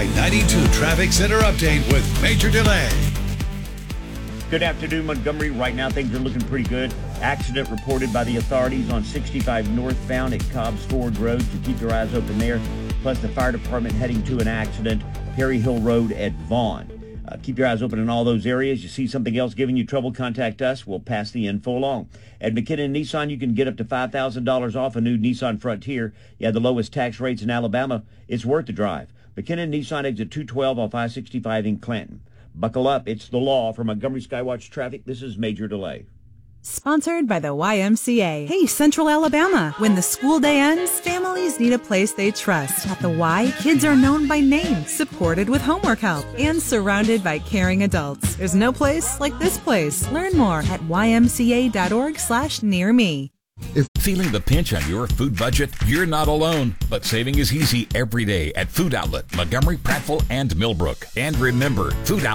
I-92 Traffic Center update with Major Delay. Good afternoon, Montgomery. Right now, things are looking pretty good. Accident reported by the authorities on 65 northbound at Cobbs Ford Road, so keep your eyes open there. Plus, the fire department heading to an accident, Perry Hill Road at Vaughn. Keep your eyes open in all those areas. You see something else giving you trouble, contact us. We'll pass the info along. At McKinnon Nissan, you can get up to $5,000 off a new Nissan Frontier. You have the lowest tax rates in Alabama. It's worth the drive. McKinnon Nissan, exit 212 off I-65 in Clanton. Buckle up. It's the law. For Montgomery Skywatch Traffic, this is Major Delay. Sponsored by the YMCA. Hey, Central Alabama. When the school day ends, families need a place they trust. At the Y, kids are known by name, supported with homework help, and surrounded by caring adults. There's no place like this place. Learn more at ymca.org/nearme. If feeling the pinch on your food budget, you're not alone. But saving is easy every day at Food Outlet, Montgomery, Prattville, and Millbrook. And remember, Food Outlet